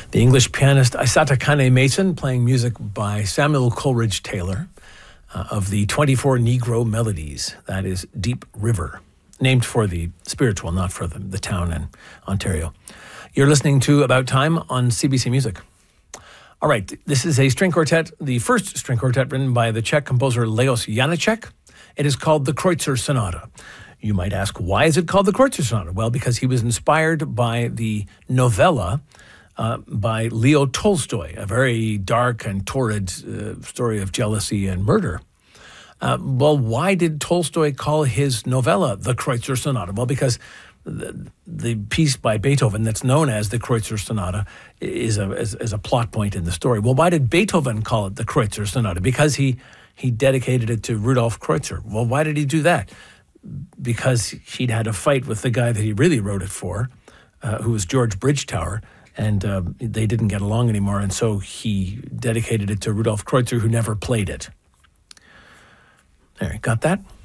The English pianist Isata Kane Mason playing music by Samuel Coleridge Taylor of the 24 Negro Melodies. That is Deep River, named for the spiritual, not for the town in Ontario. You're listening to About Time on CBC Music. All right, this is a string quartet, the first string quartet written by the Czech composer Leos Janáček. It is called the Kreutzer Sonata. You might ask, why is it called the Kreutzer Sonata? Well, because he was inspired by the novella by Leo Tolstoy, a very dark and torrid story of jealousy and murder. Well, why did Tolstoy call his novella the Kreutzer Sonata? Well, because the piece by Beethoven that's known as the Kreutzer Sonata is a plot point in the story. Well, why did Beethoven call it the Kreutzer Sonata? Because he dedicated it to Rudolf Kreutzer. Well, why did he do that? Because he'd had a fight with the guy that he really wrote it for, who was George Bridgetower, and they didn't get along anymore, and so he dedicated it to Rudolf Kreutzer, who never played it. There, got that?